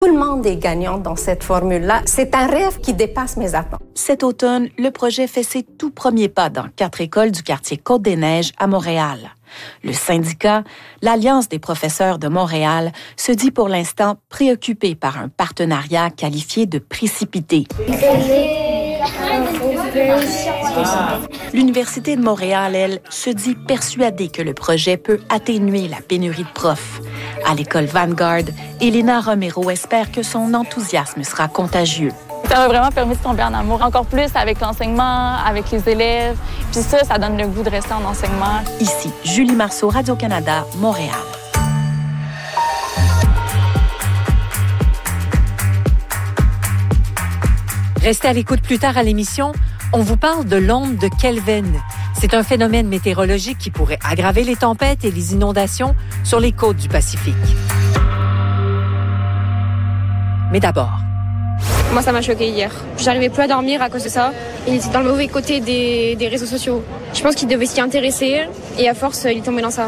Tout le monde est gagnant dans cette formule-là. C'est un rêve qui dépasse mes attentes. Cet automne, le projet fait ses tout premiers pas dans 4 écoles du quartier Côte-des-Neiges à Montréal. Le syndicat, l'Alliance des professeurs de Montréal, se dit pour l'instant préoccupé par un partenariat qualifié de précipité. L'Université de Montréal, elle, se dit persuadée que le projet peut atténuer la pénurie de profs. À l'école Vanguard, Elena Romero espère que son enthousiasme sera contagieux. Ça m'a vraiment permis de tomber en amour encore plus avec l'enseignement, avec les élèves. Puis ça donne le goût de rester en enseignement. Ici, Julie Marceau, Radio-Canada, Montréal. Restez à l'écoute plus tard à l'émission. On vous parle de l'onde de Kelvin. C'est un phénomène météorologique qui pourrait aggraver les tempêtes et les inondations sur les côtes du Pacifique. Mais d'abord... Moi, ça m'a choqué hier. J'arrivais plus à dormir à cause de ça. Il était dans le mauvais côté des réseaux sociaux. Je pense qu'il devait s'y intéresser et à force, il est tombé dans ça.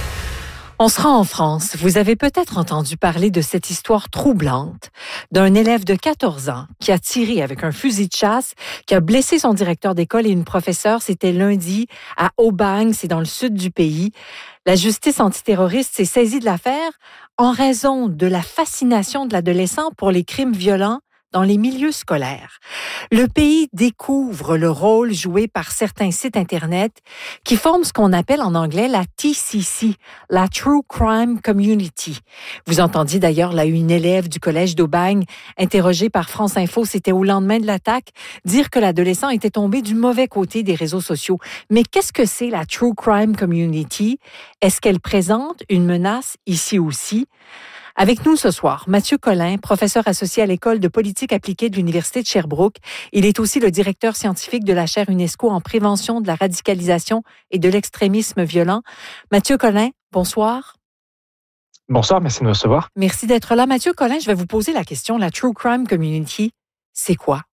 On se rend en France. Vous avez peut-être entendu parler de cette histoire troublante d'un élève de 14 ans qui a tiré avec un fusil de chasse, qui a blessé son directeur d'école et une professeure. C'était lundi à Aubagne, c'est dans le sud du pays. La justice antiterroriste s'est saisie de l'affaire en raison de la fascination de l'adolescent pour les crimes violents dans les milieux scolaires. Le pays découvre le rôle joué par certains sites Internet qui forment ce qu'on appelle en anglais la TCC, la True Crime Community. Vous entendiez d'ailleurs là une élève du collège d'Aubagne, interrogée par France Info, c'était au lendemain de l'attaque, dire que l'adolescent était tombé du mauvais côté des réseaux sociaux. Mais qu'est-ce que c'est la True Crime Community? Est-ce qu'elle présente une menace ici aussi? Avec nous ce soir, Mathieu Collin, professeur associé à l'École de politique appliquée de l'Université de Sherbrooke. Il est aussi le directeur scientifique de la chaire UNESCO en prévention de la radicalisation et de l'extrémisme violent. Mathieu Collin, bonsoir. Bonsoir, merci de me recevoir. Merci d'être là. Mathieu Collin, je vais vous poser la question. La True Crime Community, c'est quoi?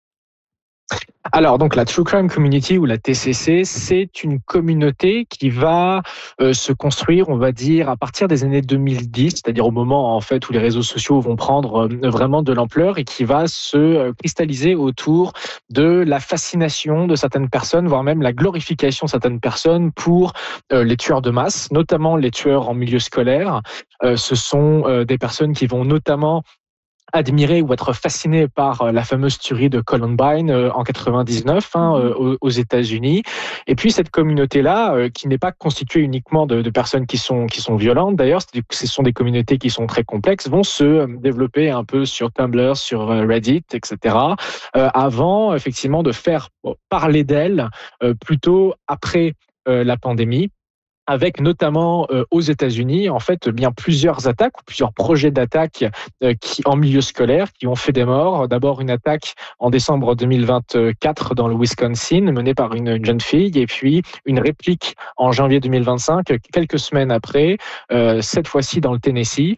Alors, donc, la True Crime Community ou la TCC, c'est une communauté qui va se construire, on va dire, à partir des années 2010, c'est-à-dire au moment, en fait, où les réseaux sociaux vont prendre vraiment de l'ampleur et qui va se cristalliser autour de la fascination de certaines personnes, voire même la glorification de certaines personnes pour les tueurs de masse, notamment les tueurs en milieu scolaire. Ce sont des personnes qui vont notamment admirer ou être fasciné par la fameuse tuerie de Columbine en 99 aux États-Unis. Et puis cette communauté-là, qui n'est pas constituée uniquement de personnes qui sont violentes, d'ailleurs, ce sont des communautés qui sont très complexes, vont se développer un peu sur Tumblr, sur Reddit, etc. Avant, effectivement, de faire parler d'elles plutôt après la pandémie, avec notamment aux États-Unis, en fait, bien plusieurs attaques ou plusieurs projets d'attaques qui en milieu scolaire qui ont fait des morts. D'abord une attaque en décembre 2024 dans le Wisconsin menée par une jeune fille, et puis une réplique en janvier 2025, quelques semaines après, cette fois-ci dans le Tennessee.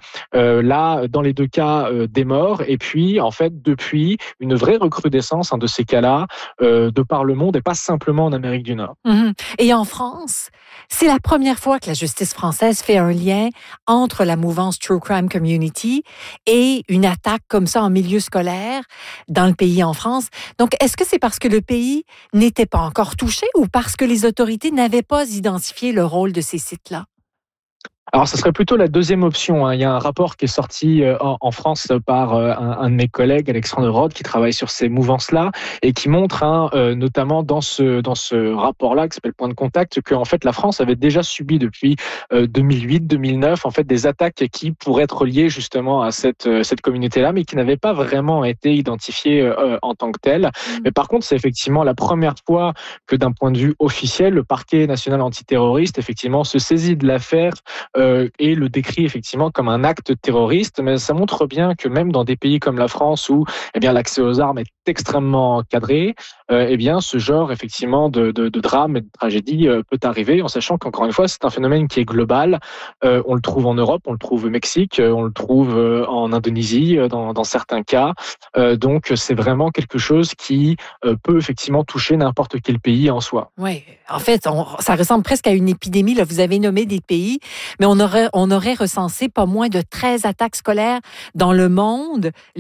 Là, dans les deux cas, des morts, et puis en fait depuis une vraie recrudescence de ces cas-là de par le monde et pas simplement en Amérique du Nord. Et en France, c'est la première fois que la justice française fait un lien entre la mouvance True Crime Community et une attaque comme ça en milieu scolaire dans le pays en France. Donc, est-ce que c'est parce que le pays n'était pas encore touché ou parce que les autorités n'avaient pas identifié le rôle de ces sites-là? Alors, ce serait plutôt la deuxième option. Il y a un rapport qui est sorti en France par un de mes collègues, Alexandre Rode, qui travaille sur ces mouvances-là et qui montre, notamment dans ce rapport-là, qui s'appelle Point de contact, que en fait la France avait déjà subi depuis 2008-2009 en fait des attaques qui pourraient être liées justement à cette communauté-là, mais qui n'avaient pas vraiment été identifiées en tant que telles. Mais par contre, c'est effectivement la première fois que, d'un point de vue officiel, le parquet national antiterroriste effectivement se saisit de l'affaire et le décrit effectivement comme un acte terroriste, mais ça montre bien que même dans des pays comme la France où l'accès aux armes est extrêmement encadré, eh bien, ce genre effectivement de drame et de tragédie peut arriver, en sachant qu'encore une fois, c'est un phénomène qui est global. On le trouve en Europe, on le trouve au Mexique, on le trouve en Indonésie, dans certains cas. Donc, c'est vraiment quelque chose qui peut effectivement toucher n'importe quel pays en soi. Oui, en fait, ça ressemble presque à une épidémie. Là, vous avez nommé des pays, mais on aurait recensé pas moins de 13 attaques scolaires dans le monde